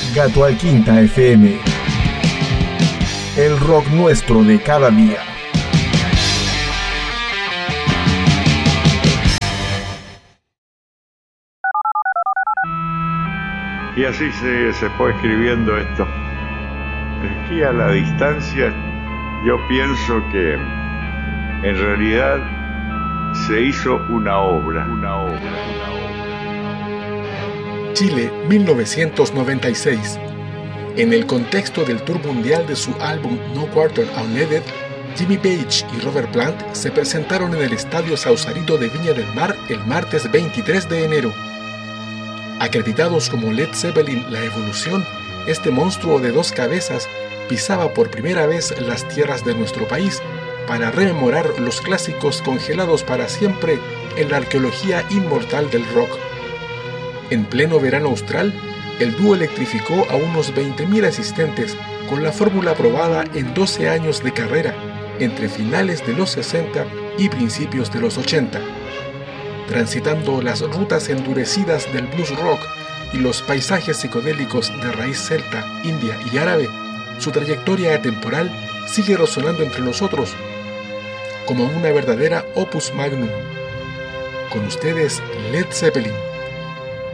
Gato al Quinta FM. El rock nuestro de cada día. Y así se fue escribiendo esto. Aquí a la distancia yo pienso que en realidad se hizo una obra. Chile, 1996. En el contexto del tour mundial de su álbum No Quarter Unleaded, Jimmy Page y Robert Plant se presentaron en el Estadio Sausalito de Viña del Mar el martes 23 de enero. Acreditados como Led Zeppelin La Evolución, este monstruo de dos cabezas pisaba por primera vez las tierras de nuestro país para rememorar los clásicos congelados para siempre en la arqueología inmortal del rock. En pleno verano austral, el dúo electrificó a unos 20.000 asistentes con la fórmula probada en 12 años de carrera, entre finales de los 60 y principios de los 80. Transitando las rutas endurecidas del blues rock y los paisajes psicodélicos de raíz celta, india y árabe, su trayectoria atemporal sigue resonando entre nosotros como una verdadera opus magnum. Con ustedes, Led Zeppelin.